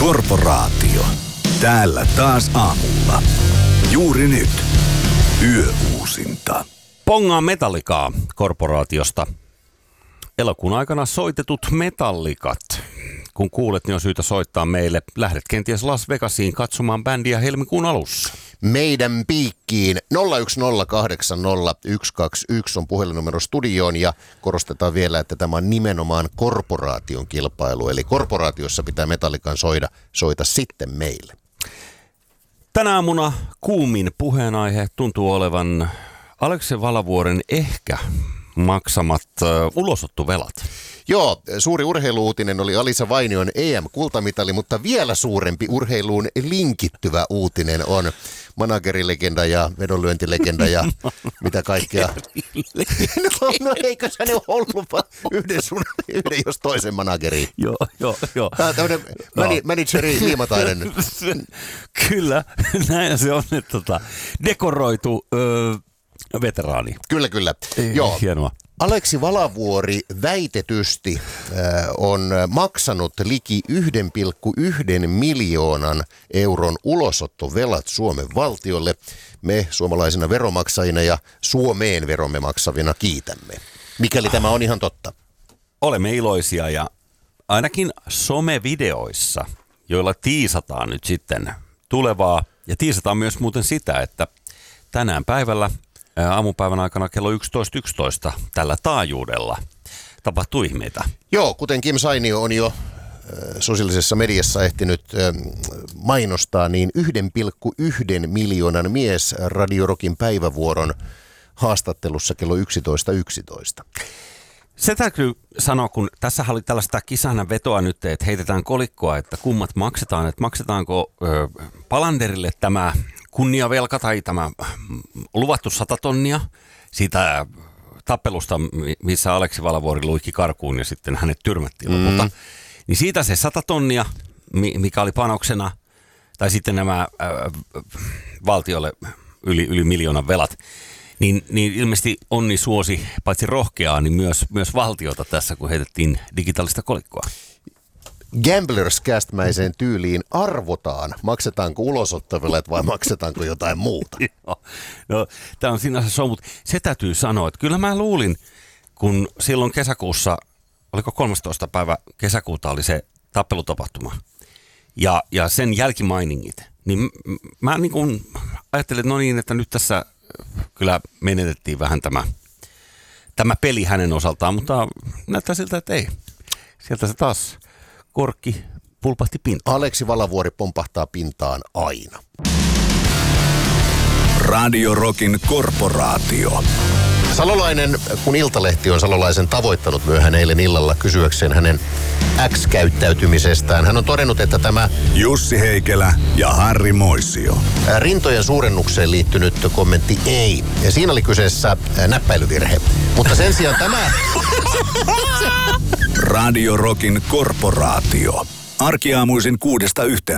Korporaatio. Täällä taas aamulla. Juuri nyt. Yöuusinta. Pongaa Metallicaa Korporaatiosta. Elokuun aikana soitetut metallikat. Kun kuulet, niin on syytä soittaa meille. Lähdet kenties Las Vegasiin katsomaan bändiä helmikuun alussa. Meidän piikkiin 010800121 on puhelinnumero studioon ja korostetaan vielä, että tämä on nimenomaan korporaation kilpailu. Eli korporaatiossa pitää Metallican soita sitten meille. Tänä aamuna kuumin puheenaihe tuntuu olevan Aleksi Valavuoren ehkä maksamat ulosottovelat. Joo, suuri urheiluuutinen oli Alisa Vainion EM-kultamitali, mutta vielä suurempi urheiluun linkittyvä uutinen on managerilegenda ja vedonlyöntilegenda ja mitä kaikkea. No eikö sä ne ollut yhden jos toisen manageri? Joo. Tämä on tämmöinen manageri liimatainen. Kyllä, näin se on, että dekoroitu veteraani. Kyllä. Joo. Hienoa. Aleksi Valavuori väitetysti on maksanut liki 1,1 miljoonan euron ulosottovelat Suomen valtiolle. Me suomalaisina veromaksajina ja Suomeen veromme maksavina kiitämme. Mikäli tämä on ihan totta. Olemme iloisia ja ainakin somevideoissa, joilla tiisataan nyt sitten tulevaa ja tiisataan myös muuten sitä, että tänään päivällä aamupäivän aikana kello 11.11 tällä taajuudella tapahtuu ihmeitä. Joo, kuten Kim Sainio on jo sosiaalisessa mediassa ehtinyt mainostaa, niin 1,1 miljoonan mies Radio Rockin päivävuoron haastattelussa kello 11.11. Se täytyy sanoa, kun tässä oli tällaista kisana vetoa nyt, että heitetään kolikkoa, että kummat maksetaan, että maksetaanko Palanderille tämä kunniavelka tai tämä luvattu 100 tonnia siitä tappelusta, missä Aleksi Valavuori luikki karkuun ja sitten hänet tyrmättiin lopulta. Niin siitä se 100 tonnia, mikä oli panoksena, tai sitten nämä valtiolle yli miljoonan velat, niin ilmeisesti Onni suosi paitsi rohkeaa, niin myös valtiota tässä, kun heitettiin digitaalista kolikkoa. Gamblers-cast-mäiseen tyyliin arvotaan, maksetaanko ulosottovelat vai maksetaanko jotain muuta. No, tämä on sinänsä se on, mutta se täytyy sanoa, että kyllä mä luulin, kun silloin kesäkuussa, oliko 13. päivä kesäkuuta oli se tappelutapahtuma ja sen jälkimainingit, niin mä niin kuin ajattelin, että no niin, että nyt tässä kyllä menetettiin vähän tämä peli hänen osaltaan, mutta näyttää siltä, että ei. Sieltä se taas korkki pulpahti pintaan. Aleksi Valavuori pompahtaa pintaan aina. Radio Rockin Korporaatio. Salolainen, kun Iltalehti on Salolaisen tavoittanut myöhään eilen illalla kysyäkseen hänen X-käyttäytymisestään, hän on todennut, että tämä Jussi Heikelä ja Harri Moisio. Rintojen suurennukseen liittynyt kommentti ei. Ja siinä oli kyseessä näppäilyvirhe. Mutta sen sijaan tämä Radio Rockin Korporaatio. Arkiaamuisin 6-9.